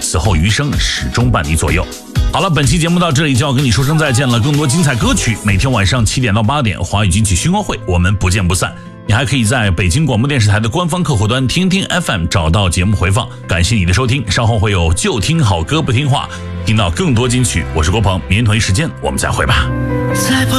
此后余生始终伴你左右。好了，本期节目到这里就要跟你说声再见了。更多精彩歌曲，每天晚上7点到8点，华语金曲熏光会，我们不见不散。你还可以在北京广播电视台的官方客户端听听 FM 找到节目回放。感谢你的收听，稍后会有就听好歌不听话，听到更多金曲。我是郭鹏，明天同一时间我们再会吧。